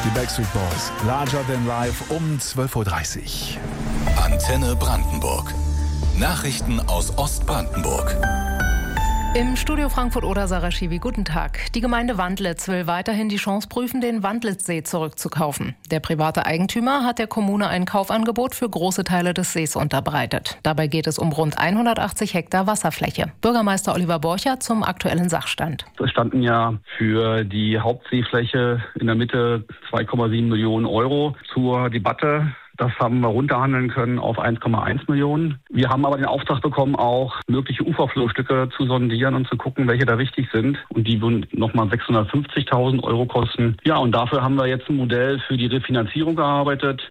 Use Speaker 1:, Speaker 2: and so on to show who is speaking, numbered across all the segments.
Speaker 1: Die Backstreet Boys, Larger Than Life um 12.30 Uhr.
Speaker 2: Antenne Brandenburg. Nachrichten aus Ostbrandenburg.
Speaker 3: Im Studio Frankfurt-Oder Sarah Schiwi, guten Tag. Die Gemeinde Wandlitz will weiterhin die Chance prüfen, den Wandlitzsee zurückzukaufen. Der private Eigentümer hat der Kommune ein Kaufangebot für große Teile des Sees unterbreitet. Dabei geht es um rund 180 Hektar Wasserfläche. Bürgermeister Oliver Borcher zum aktuellen Sachstand.
Speaker 4: Es standen ja für die Hauptseefläche in der Mitte 2,7 Millionen Euro zur Debatte. Das haben wir runterhandeln können auf 1,1 Millionen. Wir haben aber den Auftrag bekommen, auch mögliche Uferflurstücke zu sondieren und zu gucken, welche da wichtig sind. Und die würden nochmal 650.000 Euro kosten. Ja, und dafür haben wir jetzt ein Modell für die Refinanzierung erarbeitet.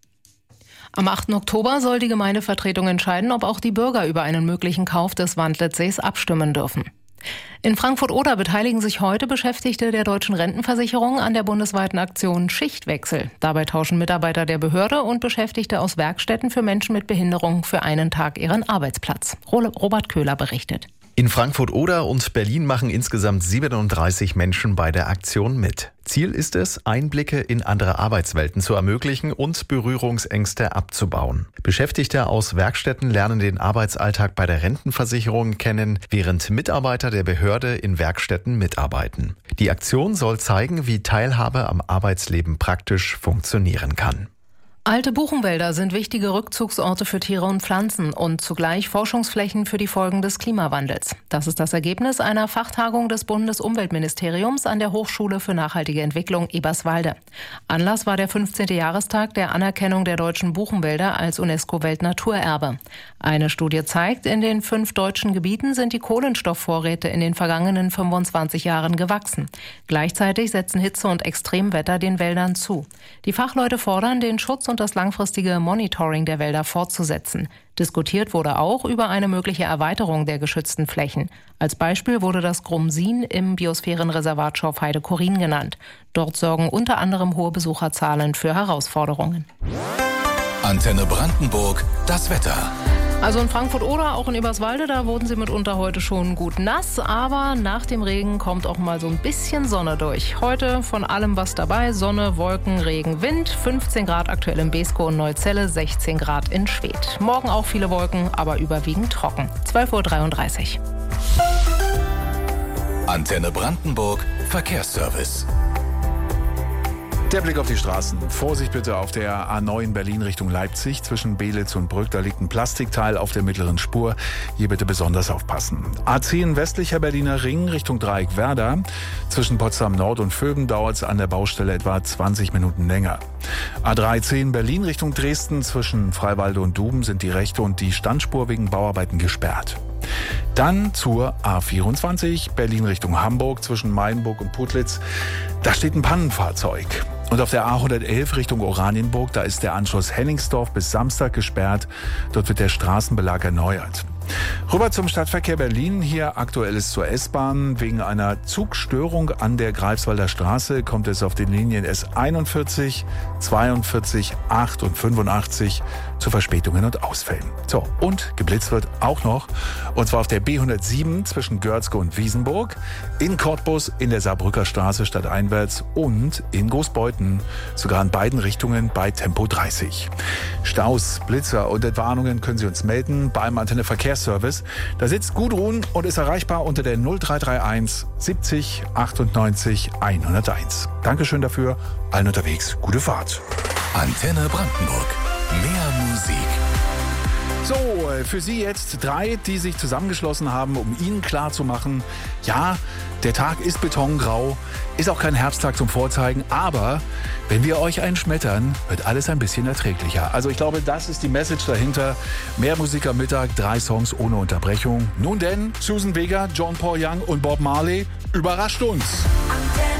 Speaker 3: Am 8. Oktober soll die Gemeindevertretung entscheiden, ob auch die Bürger über einen möglichen Kauf des Wandlitzsees abstimmen dürfen. In Frankfurt-Oder beteiligen sich heute Beschäftigte der Deutschen Rentenversicherung an der bundesweiten Aktion Schichtwechsel. Dabei tauschen Mitarbeiter der Behörde und Beschäftigte aus Werkstätten für Menschen mit Behinderung für einen Tag ihren Arbeitsplatz. Robert Köhler berichtet.
Speaker 5: In Frankfurt-Oder und Berlin machen insgesamt 37 Menschen bei der Aktion mit. Ziel ist es, Einblicke in andere Arbeitswelten zu ermöglichen und Berührungsängste abzubauen. Beschäftigte aus Werkstätten lernen den Arbeitsalltag bei der Rentenversicherung kennen, während Mitarbeiter der Behörde in Werkstätten mitarbeiten. Die Aktion soll zeigen, wie Teilhabe am Arbeitsleben praktisch funktionieren kann.
Speaker 3: Alte Buchenwälder sind wichtige Rückzugsorte für Tiere und Pflanzen und zugleich Forschungsflächen für die Folgen des Klimawandels. Das ist das Ergebnis einer Fachtagung des Bundesumweltministeriums an der Hochschule für nachhaltige Entwicklung Eberswalde. Anlass war der 15. Jahrestag der Anerkennung der deutschen Buchenwälder als UNESCO-Weltnaturerbe. Eine Studie zeigt, in den 5 deutschen Gebieten sind die Kohlenstoffvorräte in den vergangenen 25 Jahren gewachsen. Gleichzeitig setzen Hitze und Extremwetter den Wäldern zu. Die Fachleute fordern, den Schutz und das langfristige Monitoring der Wälder fortzusetzen. Diskutiert wurde auch über eine mögliche Erweiterung der geschützten Flächen. Als Beispiel wurde das Grumsin im Biosphärenreservat Schorfheide-Chorin genannt. Dort sorgen unter anderem hohe Besucherzahlen für Herausforderungen.
Speaker 2: Antenne Brandenburg, das Wetter.
Speaker 3: Also in Frankfurt-Oder, auch in Eberswalde, da wurden sie mitunter heute schon gut nass. Aber nach dem Regen kommt auch mal so ein bisschen Sonne durch. Heute von allem was dabei. Sonne, Wolken, Regen, Wind. 15 Grad aktuell in Beeskow und Neuzelle, 16 Grad in Schwedt. Morgen auch viele Wolken, aber überwiegend trocken. 12.33 Uhr.
Speaker 2: Antenne Brandenburg, Verkehrsservice.
Speaker 1: Der Blick auf die Straßen. Vorsicht bitte auf der A9 Berlin Richtung Leipzig. Zwischen Belitz und Brück, da liegt ein Plastikteil auf der mittleren Spur. Hier bitte besonders aufpassen. A10 westlicher Berliner Ring Richtung Dreieck Werder. Zwischen Potsdam Nord und Vögen dauert es an der Baustelle etwa 20 Minuten länger. A310 Berlin Richtung Dresden. Zwischen Freiwalde und Duben sind die rechte und die Standspur wegen Bauarbeiten gesperrt. Dann zur A24 Berlin Richtung Hamburg zwischen Mainburg und Putlitz. Da steht ein Pannenfahrzeug. Und auf der A111 Richtung Oranienburg, da ist der Anschluss Henningsdorf bis Samstag gesperrt. Dort wird der Straßenbelag erneuert. Rüber zum Stadtverkehr Berlin. Hier Aktuelles zur S-Bahn. Wegen einer Zugstörung an der Greifswalder Straße kommt es auf den Linien S41, 42, 8 und 85 zu Verspätungen und Ausfällen. So, und geblitzt wird auch noch. Und zwar auf der B107 zwischen Görzke und Wiesenburg, in Cottbus in der Saarbrücker Straße stadteinwärts und in Großbeuthen, sogar in beiden Richtungen bei Tempo 30. Staus, Blitzer und Entwarnungen können Sie uns melden beim Antenne Verkehrsservice. Da sitzt Gudrun und ist erreichbar unter der 0331 70 98 101. Dankeschön dafür. Allen unterwegs gute Fahrt.
Speaker 2: Antenne Brandenburg. Mehr Musik.
Speaker 1: So, für Sie jetzt 3, die sich zusammengeschlossen haben, um Ihnen klarzumachen, ja, der Tag ist betongrau, ist auch kein Herbsttag zum Vorzeigen, aber wenn wir euch einschmettern, wird alles ein bisschen erträglicher. Also ich glaube, das ist die Message dahinter. Mehr Musik am Mittag, 3 Songs ohne Unterbrechung. Nun denn, Susan Vega, John Paul Young und Bob Marley, überrascht uns.